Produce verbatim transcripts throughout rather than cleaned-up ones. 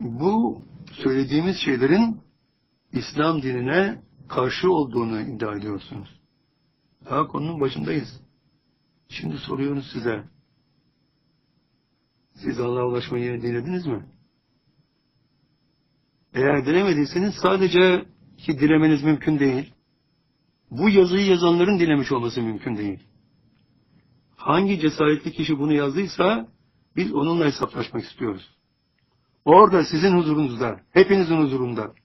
bu söylediğimiz şeylerin İslam dinine karşı olduğunu iddia ediyorsunuz. Daha konunun başındayız. Şimdi soruyoruz size. Siz Allah'a ulaşmayı dilediniz mi? Eğer dilemediyseniz sadece ki dilemeniz mümkün değil. Bu yazıyı yazanların dilemiş olması mümkün değil. Hangi cesaretli kişi bunu yazdıysa biz onunla hesaplaşmak istiyoruz. Orada sizin huzurunuzda, hepinizin huzurunda.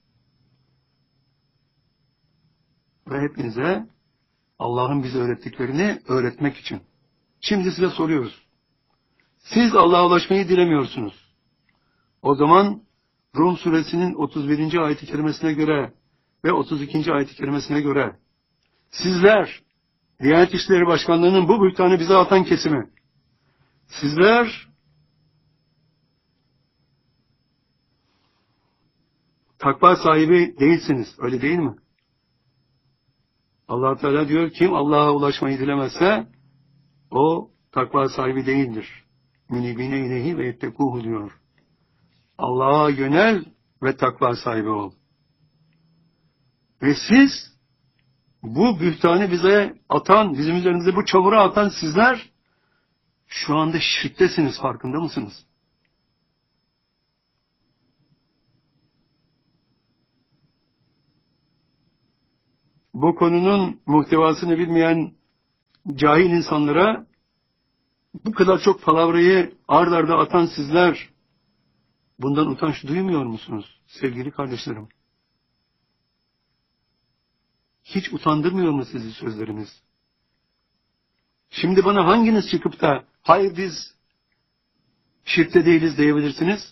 Ve hepinize Allah'ın bize öğrettiklerini öğretmek için. Şimdi size soruyoruz. Siz Allah'a ulaşmayı dilemiyorsunuz. O zaman Rum suresinin otuz birinci ayet-i kerimesine göre ve otuz ikinci ayet-i kerimesine göre sizler, Diyanet İşleri Başkanlığı'nın bu bühtanı bize atan kesimi, sizler takva sahibi değilsiniz, öyle değil mi? Allah Teala diyor, kim Allah'a ulaşmayı dilemezse o takva sahibi değildir. Münibine ileyhi ve yettekuhu diyor. Allah'a yönel ve takva sahibi ol. Ve siz bu bühtanı bize atan, bizim üzerimize bu çamura atan sizler şu anda şirktesiniz, farkında mısınız? Bu konunun muhtevasını bilmeyen cahil insanlara bu kadar çok palavrayı ard arda atan sizler bundan utanç duymuyor musunuz sevgili kardeşlerim? Hiç utandırmıyor mu sizi sözleriniz? Şimdi bana hanginiz çıkıp da hayır biz şirkte değiliz diyebilirsiniz?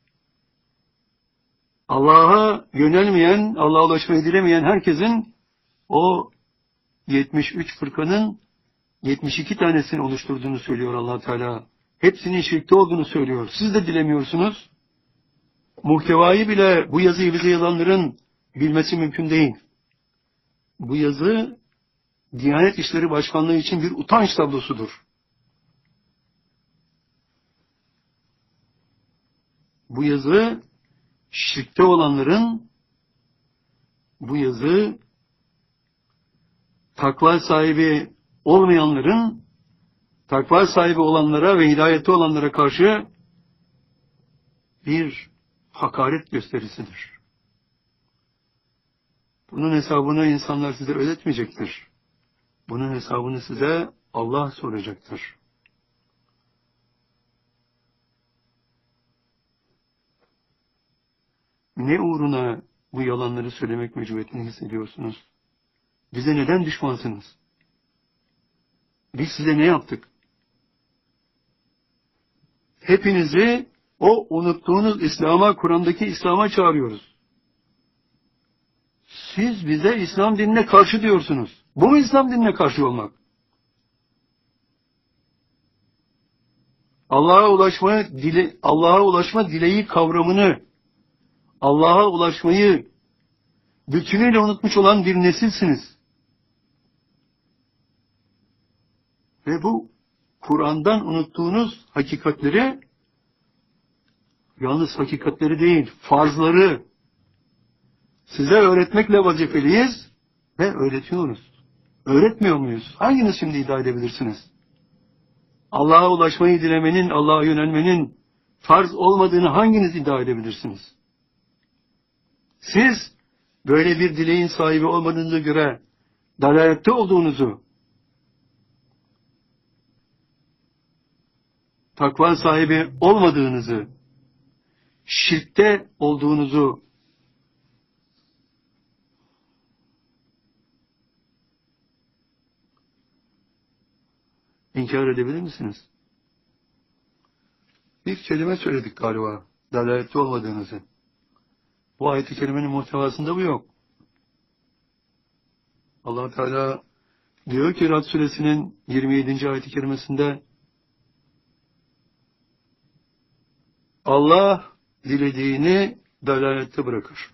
Allah'a yönelmeyen, Allah'a ulaşmayı dilemeyen herkesin o yetmiş üç fırkanın yetmiş iki tanesini oluşturduğunu söylüyor Allah Teala. Hepsinin şirkte olduğunu söylüyor. Siz de dilemiyorsunuz. Muhtevayı bile bu yazıyı bize yazanların bilmesi mümkün değil. Bu yazı Diyanet İşleri Başkanlığı için bir utanç tablosudur. Bu yazı şirkte olanların, bu yazı takva sahibi olmayanların, takva sahibi olanlara ve hidayette olanlara karşı bir hakaret gösterisidir. Bunun hesabını insanlar size ödetmeyecektir. Bunun hesabını size Allah soracaktır. Ne uğruna bu yalanları söylemek mecburiyetini hissediyorsunuz? Bize neden düşmansınız? Biz size ne yaptık? Hepinizi o unuttuğunuz İslam'a, Kur'an'daki İslam'a çağırıyoruz. Siz bize İslam dinine karşı diyorsunuz. Bu mu İslam dinine karşı olmak? Allah'a ulaşma dile, Allah'a ulaşma dileği kavramını, Allah'a ulaşmayı bütünüyle unutmuş olan bir nesilsiniz. Ve bu Kur'an'dan unuttuğunuz hakikatleri, yalnız hakikatleri değil, farzları size öğretmekle vazifeliyiz ve öğretiyoruz. Öğretmiyor muyuz? Hanginiz şimdi iddia edebilirsiniz? Allah'a ulaşmayı dilemenin, Allah'a yönelmenin farz olmadığını hanginiz iddia edebilirsiniz? Siz böyle bir dileğin sahibi olmadığınıza göre dalalette olduğunuzu, takva sahibi olmadığınızı, şirkte olduğunuzu inkar edebilir misiniz? Bir kelime söyledik galiba, dalalette olmadığınızı. Bu ayet-i kerimenin muhtevasında bu yok. Allah Teala diyor ki Rad suresinin yirmi yedinci ayet-i kerimesinde Allah dilediğini dalalette bırakır.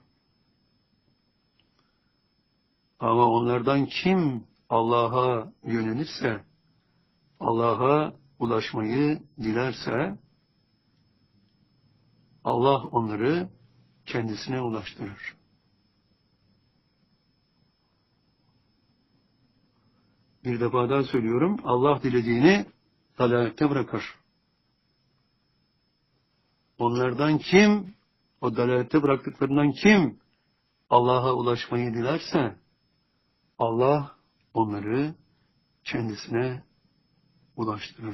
Ama onlardan kim Allah'a yönelirse, Allah'a ulaşmayı dilerse Allah onları kendisine ulaştırır. Bir defa daha söylüyorum, Allah dilediğini dalalette bırakır. Onlardan kim, o dalalette bıraktıklarından kim Allah'a ulaşmayı dilerse, Allah onları kendisine ulaştırır.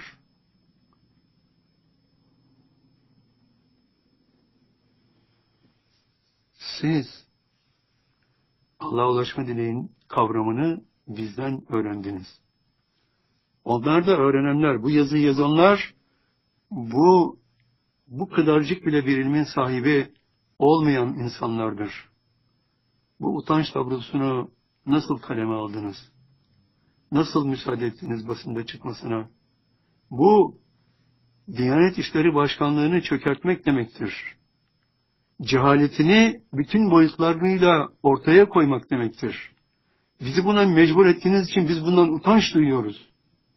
Siz Allah'a ulaşma dileğin kavramını bizden öğrendiniz. Onlar da öğrenenler, bu yazıyı yazanlar, bu bu kadarcık bile bir ilmin sahibi olmayan insanlardır. Bu utanç tablosunu nasıl kaleme aldınız? Nasıl müsaade ettiniz basında çıkmasına? Bu, Diyanet İşleri Başkanlığı'nı çökertmek demektir. Cehaletini bütün boyutlarıyla ortaya koymak demektir. Bizi buna mecbur ettiğiniz için biz bundan utanç duyuyoruz.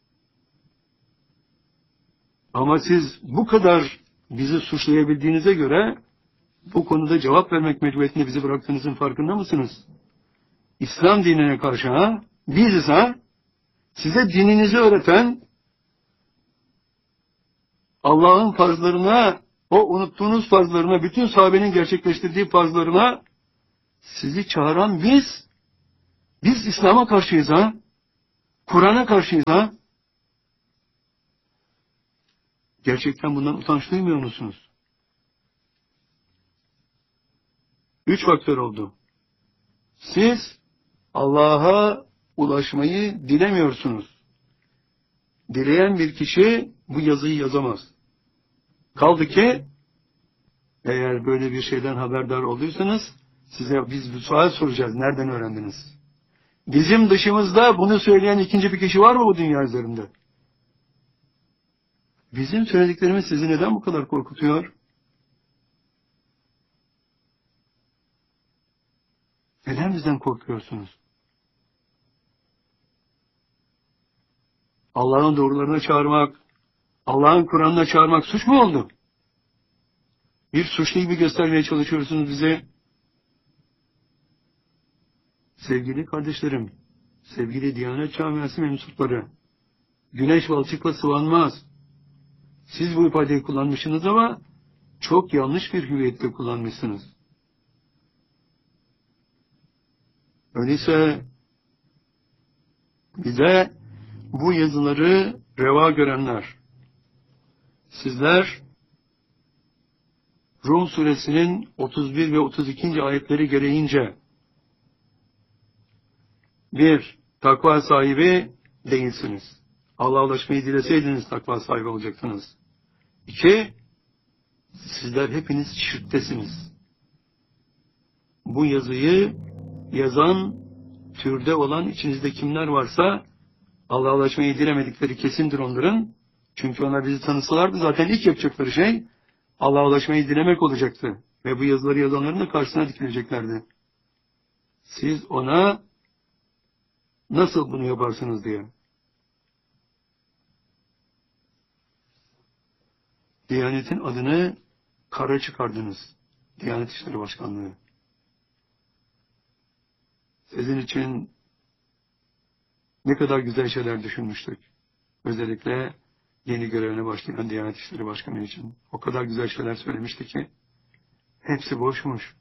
Ama siz bu kadar bizi suçlayabildiğinize göre bu konuda cevap vermek mecburiyetinde bizi bıraktığınızın farkında mısınız? İslam dinine karşı ha, biziz ha, size dininizi öğreten, Allah'ın farzlarına, o unuttuğunuz farzlarına, bütün sahabenin gerçekleştirdiği farzlarına sizi çağıran biz, biz İslam'a karşıyız ha, Kur'an'a karşıyız ha. Gerçekten bundan utanç duymuyor musunuz? Üç faktör oldu. Siz Allah'a ulaşmayı dilemiyorsunuz. Dileyen bir kişi bu yazıyı yazamaz. Kaldı ki eğer böyle bir şeyden haberdar olduysanız size biz bu sual soracağız. Nereden öğrendiniz? Bizim dışımızda bunu söyleyen ikinci bir kişi var mı bu dünya üzerinde? Bizim söylediklerimiz sizi neden bu kadar korkutuyor? Neden bizden korkuyorsunuz? Allah'ın doğrularına çağırmak, Allah'ın Kur'an'ına çağırmak suç mu oldu? Bir suçlu gibi göstermeye çalışıyorsunuz bize. Sevgili kardeşlerim, sevgili Diyanet Camiası mensupları, güneş balçıkla sıvanmaz. Siz bu ifadeyi kullanmışsınız ama çok yanlış bir hüviyette kullanmışsınız. Öyleyse bize bu yazıları reva görenler, sizler Rum suresinin otuz bir ve otuz ikinci ayetleri gereğince bir, takva sahibi değilsiniz. Allah'a ulaşmayı dileseydiniz takva sahibi olacaktınız. İki, sizler hepiniz şirktesiniz. Bu yazıyı yazan türde olan içinizde kimler varsa Allah'a ulaşmayı dilemedikleri kesindir onların. Çünkü onlar bizi tanısalardı zaten ilk yapacakları şey Allah'a ulaşmayı dilemek olacaktı. Ve bu yazıları yazanların da karşısına dikileceklerdi. Siz ona nasıl bunu yaparsınız diye. Diyanetin adını kara çıkardınız. Diyanet İşleri Başkanlığı. Sizin için ne kadar güzel şeyler düşünmüştük. Özellikle yeni görevine başlayan Diyanet İşleri Başkanı için. O kadar güzel şeyler söylemişti ki hepsi boşmuş.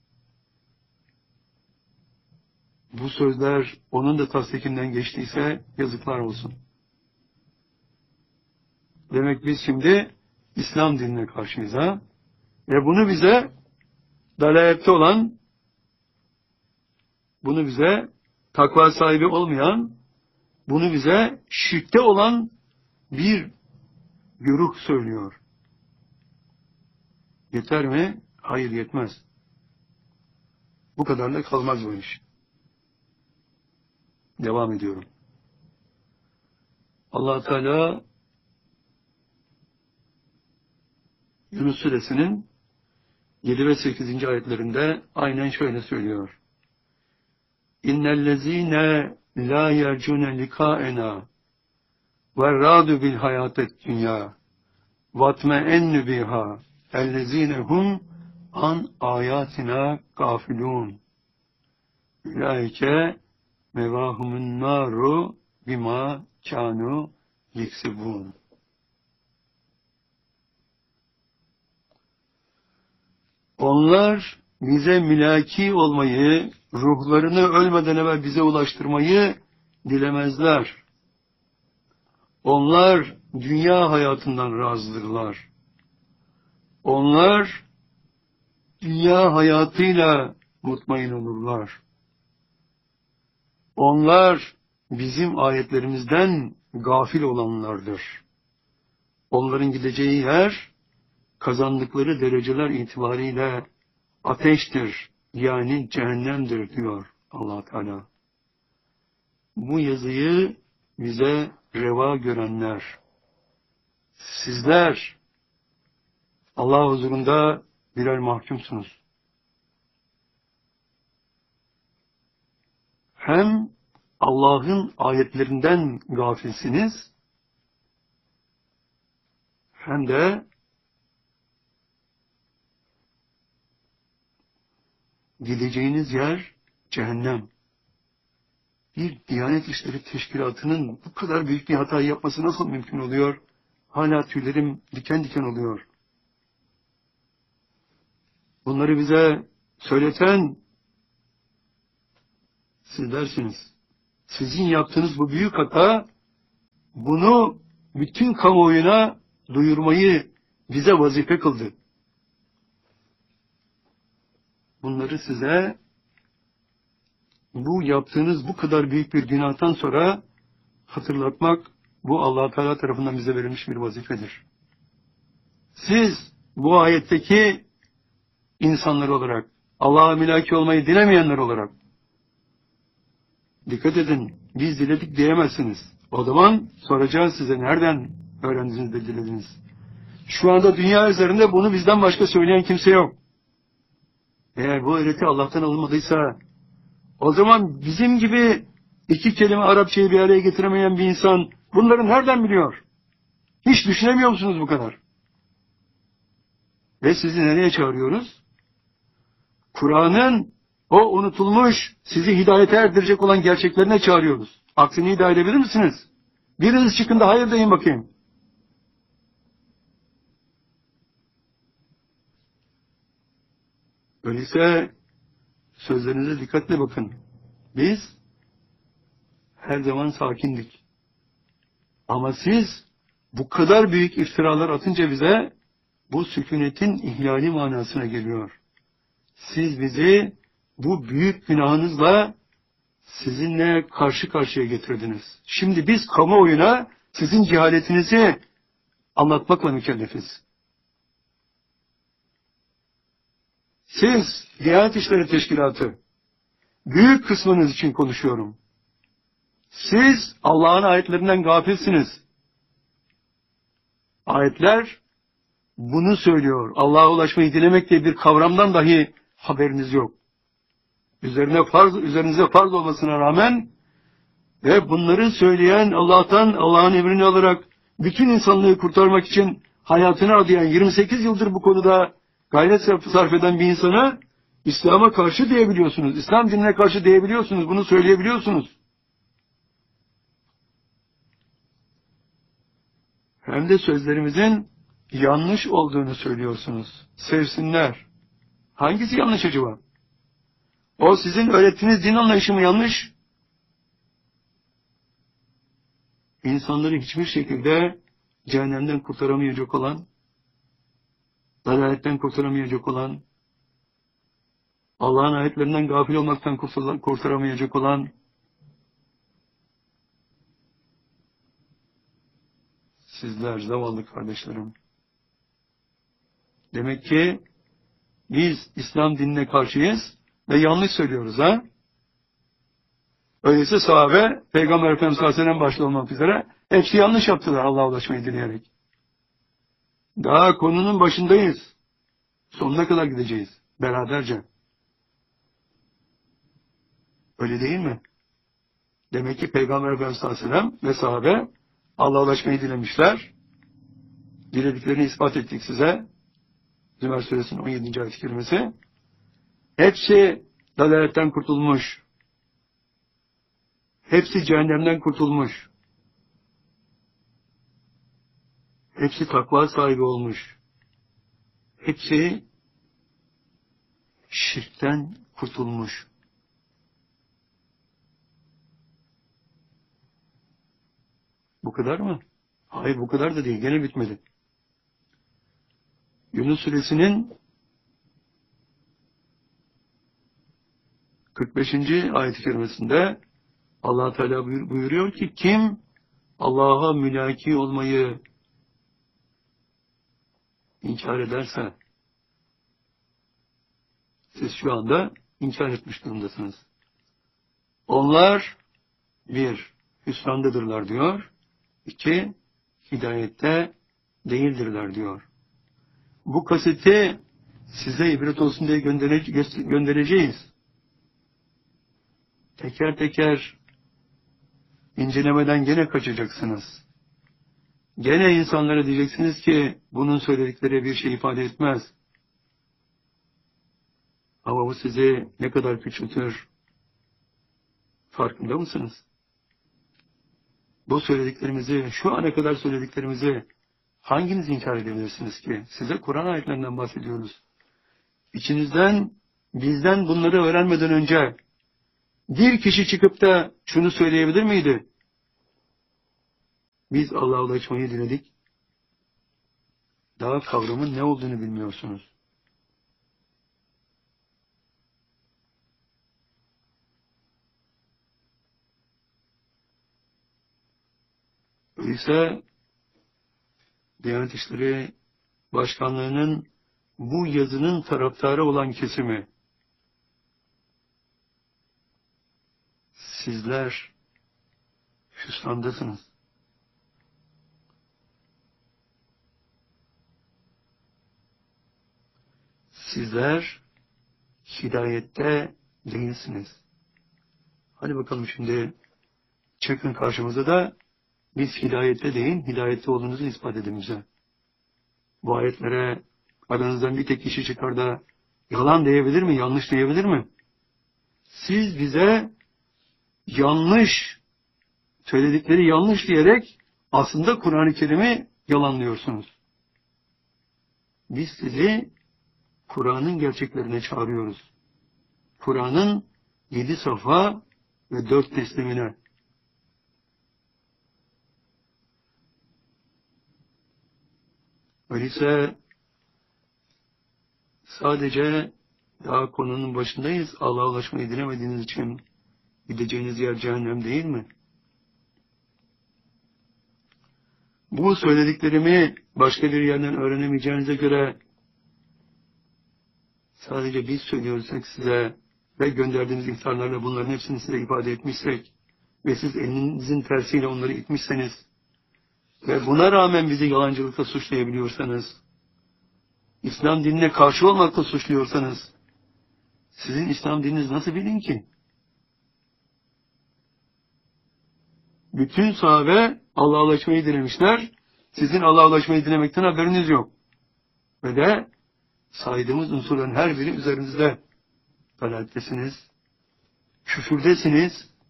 Bu sözler onun da tasdikinden geçtiyse yazıklar olsun. Demek biz şimdi İslam dinine karşıyız ha? Ve bunu bize dalalette olan, bunu bize takva sahibi olmayan, bunu bize şirkte olan bir güruh söylüyor. Yeter mi? Hayır, yetmez. Bu kadarla kalmaz bu iş. Devam ediyorum. Allah Teala Yunus Suresinin yedi ve sekizinci ayetlerinde aynen şöyle söylüyor. İnnellezîne lâ yercûne likâenâ ve râdü bil hayâtet dünyâ vatme'ennü bihâ ellezinehum an ayatina gafilun. Ulaike mevahumun naru bima kanu yeksibun. Onlar bize mülaki olmayı, ruhlarını ölmeden evvel bize ulaştırmayı dilemezler. Onlar dünya hayatından razıdırlar. Onlar dünya hayatıyla mutmain olurlar. Onlar bizim ayetlerimizden gafil olanlardır. Onların gideceği yer, kazandıkları dereceler itibariyle ateştir, yani cehennemdir diyor Allah Teala. Bu yazıyı bize reva görenler, sizler Allah huzurunda birer mahkumsunuz. Hem Allah'ın ayetlerinden gafilsiniz, hem de gideceğiniz yer cehennem. Bir Diyanet İşleri Teşkilatı'nın bu kadar büyük bir hata yapması nasıl mümkün oluyor? Hala tüylerim diken diken oluyor. Bunları bize söyleten sizlersiniz. Sizin yaptığınız bu büyük hata, bunu bütün kamuoyuna duyurmayı bize vazife kıldı. Bunları size, bu yaptığınız bu kadar büyük bir günahtan sonra hatırlatmak, bu Allah Teala tarafından bize verilmiş bir vazifedir. Siz bu ayetteki insanlar olarak, Allah'a mülaki olmayı dilemeyenler olarak, dikkat edin, biz diledik diyemezsiniz. O zaman soracağız size, nereden öğrendiniz de dilediniz? Şu anda dünya üzerinde bunu bizden başka söyleyen kimse yok. Eğer bu öğreti Allah'tan alınmadıysa, o zaman bizim gibi iki kelime Arapçayı bir araya getiremeyen bir insan bunları nereden biliyor? Hiç düşünemiyor musunuz bu kadar? Ve sizi nereye çağırıyoruz? Kur'an'ın o unutulmuş, sizi hidayete erdirecek olan gerçeklerine çağırıyoruz. Aksini iddia edebilir misiniz? Biriniz çıkın da hayır deyin bakayım. Öyleyse sözlerinize dikkatle bakın. Biz her zaman sakindik. Ama siz bu kadar büyük iftiralar atınca bize, bu sükunetin ihlali manasına geliyor. Siz bizi bu büyük günahınızla sizinle karşı karşıya getirdiniz. Şimdi biz kamuoyuna sizin cehaletinizi anlatmakla mükellefiz. Siz Diyanet İşleri Teşkilatı, büyük kısmınız için konuşuyorum. Siz Allah'ın ayetlerinden gafilsiniz. Ayetler bunu söylüyor. Allah'a ulaşmayı dilemek diye bir kavramdan dahi haberiniz yok. Üzerine farz, üzerinize farz olmasına rağmen ve bunları söyleyen, Allah'tan, Allah'ın emrini alarak bütün insanlığı kurtarmak için hayatını adayan, yirmi sekiz yıldır bu konuda gayret sarf eden bir insana İslam'a karşı diyebiliyorsunuz. İslam dinine karşı diyebiliyorsunuz. Bunu söyleyebiliyorsunuz. Hem de sözlerimizin yanlış olduğunu söylüyorsunuz. Sevsinler. Hangisi yanlış acaba? O sizin öğrettiğiniz din anlayışı mı yanlış? İnsanları hiçbir şekilde cehennemden kurtaramayacak olan, dalaletten kurtaramayacak olan, Allah'ın ayetlerinden gafil olmaktan kurtaramayacak olan, sizler zavallı kardeşlerim. Demek ki biz İslam dinine karşıyız ve yanlış söylüyoruz ha? Öyleyse sahabe, Peygamber Efendimiz sallallahu aleyhi ve sellem başta olmak üzere hepsi yanlış yaptılar Allah'a ulaşmayı dileyerek. Daha konunun başındayız. Sonuna kadar gideceğiz. Beraberce. Öyle değil mi? Demek ki Peygamber Efendimiz sallallahu aleyhi ve sellem ve sahabe Allah'a ulaşmayı dilemişler. Dilediklerini ispat ettik size. Zümer Suresinin on yedinci ayet-i kerimesi. Hepsi dalaletten kurtulmuş. Hepsi cehennemden kurtulmuş. Hepsi takva sahibi olmuş. Hepsi şirkten kurtulmuş. Bu kadar mı? Hayır, bu kadar da değil. Gene bitmedi. Yunus Suresinin kırk beşinci ayet-i kerimesinde Allah Teala buyuruyor ki kim Allah'a mülaki olmayı inkar ederse, siz şu anda inkar etmiş durumdasınız. Onlar bir, hüsrandadırlar diyor. İki, hidayette değildirler diyor. Bu kaseti size ibret olsun diye göndere- göndereceğiz. Teker teker incelemeden gene kaçacaksınız. Gene insanlara diyeceksiniz ki bunun söyledikleri bir şey ifade etmez. Ama bu sizi ne kadar küçültür? Farkında mısınız? Bu söylediklerimizi, şu ana kadar söylediklerimizi hanginiz inkar edebilirsiniz ki? Size Kur'an ayetlerinden bahsediyoruz. İçinizden, bizden bunları öğrenmeden önce bir kişi çıkıp da şunu söyleyebilir miydi? Biz Allah'a ulaşmayı diledik. Daha kavramın ne olduğunu bilmiyorsunuz. Öyleyse Diyanet İşleri Başkanlığı'nın bu yazının taraftarı olan kesimi, sizler hüsrandasınız. Sizler hidayette değilsiniz. Hadi bakalım şimdi çıkın karşımıza da biz hidayette değil, hidayette olduğunuzu ispat edin bize. Bu ayetlere aranızdan bir tek kişi çıkar da yalan diyebilir mi, yanlış diyebilir mi? Siz bize yanlış, söyledikleri yanlış diyerek aslında Kur'an-ı Kerim'i yalanlıyorsunuz. Biz sizi Kur'an'ın gerçeklerine çağırıyoruz. Kur'an'ın yedi safa ve dört teslimine. Öyleyse sadece daha konunun başındayız. Allah'a ulaşmayı dilemediğiniz için gideceğiniz yer cehennem değil mi? Bu söylediklerimi başka bir yerden öğrenemeyeceğinize göre sadece biz söylüyorsak size ve gönderdiğimiz ihtarlarla bunların hepsini size ifade etmişsek ve siz elinizin tersiyle onları itmişseniz ve buna rağmen bizi yalancılıkla suçlayabiliyorsanız, İslam dinine karşı olmakla suçluyorsanız, sizin İslam dininiz nasıl bir din ki? Bütün sahabe Allah'a ulaşmayı dilemişler. Sizin Allah'a ulaşmayı dilemekten haberiniz yok. Ve de saydığımız unsurların her biri üzerinizde. Dalalettesiniz, küfürdesiniz,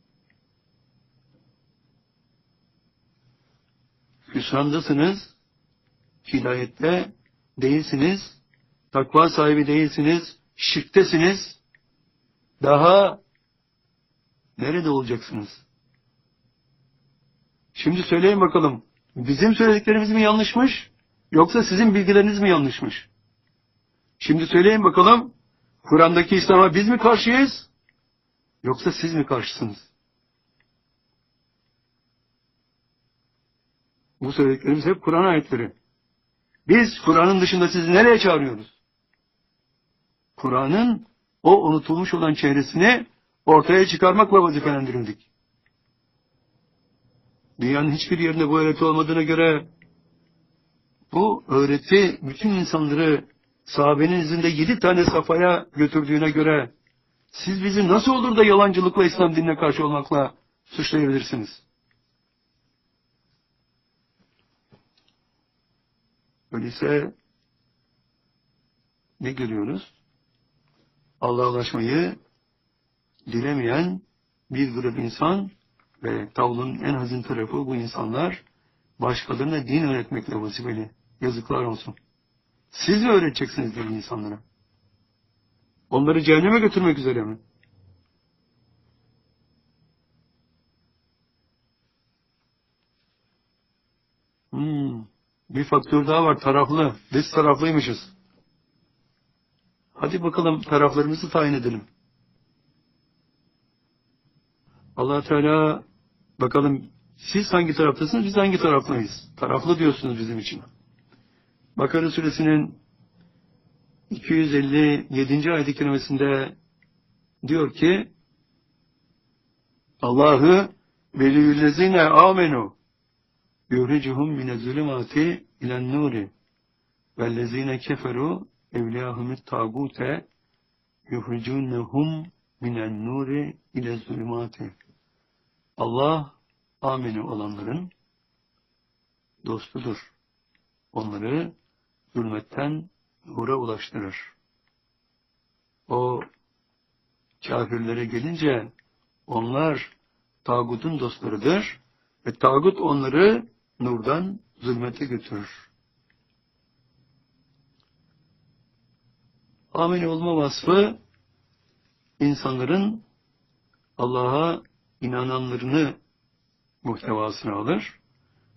hüsrandasınız, hidayette değilsiniz, takva sahibi değilsiniz, şirktesiniz. Daha nerede olacaksınız? Şimdi söyleyin bakalım, bizim söylediklerimiz mi yanlışmış, yoksa sizin bilgileriniz mi yanlışmış? Şimdi söyleyin bakalım, Kur'an'daki İslam'a biz mi karşıyız, yoksa siz mi karşısınız? Bu söylediklerimiz hep Kur'an ayetleri. Biz Kur'an'ın dışında sizi nereye çağırıyoruz? Kur'an'ın o unutulmuş olan çehresini ortaya çıkarmakla vazifelendirildik. Dünyanın hiçbir yerinde bu öğreti olmadığına göre bu öğreti bütün insanları sahabenin izinde yedi tane safhaya götürdüğüne göre siz bizi nasıl olur da yalancılıkla İslam dinine karşı olmakla suçlayabilirsiniz? Öyleyse ne görüyoruz? Allah'a ulaşmayı dilemeyen bir grup insan ve tablonun en hazin tarafı bu insanlar başkalarına din öğretmekle vazifeli. Yazıklar olsun. Siz mi öğreteceksiniz din insanlara? Onları cehenneme götürmek üzere mi? Hmm, bir faktör daha var, taraflı. Biz taraflıymışız. Hadi bakalım taraflarımızı tayin edelim. Allah Teala bakalım siz hangi taraftasınız, biz hangi taraftayız? Taraflı diyorsunuz bizim için. Bakara suresinin iki yüz elli yedinci ayet-i kerimesinde diyor ki Allah'ı veliyüllezine amenu yuhricuhum minezzulümati ilen nuri vellezine keferu evliyahumut tagute yuhricunhum minen nuri ile zulümati. Allah amenu olanların dostudur. Onları zulmetten nura ulaştırır. O kafirlere gelince onlar tağutun dostlarıdır ve tağut onları nurdan zulmete götürür. Amenu olma vasfı insanların Allah'a inananlarını muhtevasına alır.